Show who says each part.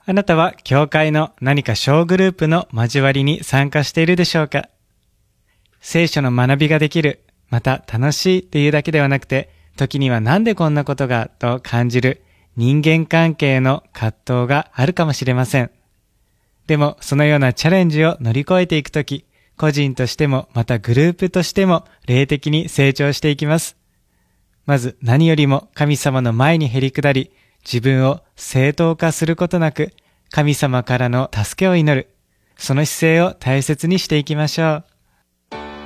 Speaker 1: あなたは教会の何か小グループの交わりに参加しているでしょうか？聖書の学びができる、また楽しいというだけではなくて、時にはなんでこんなことがと感じる人間関係の葛藤があるかもしれません。でもそのようなチャレンジを乗り越えていくとき、個人としてもまたグループとしても霊的に成長していきます。まず何よりも神様の前にへり下り、自分を正当化することなく、神様からの助けを祈る、その姿勢を大切にしていきましょう。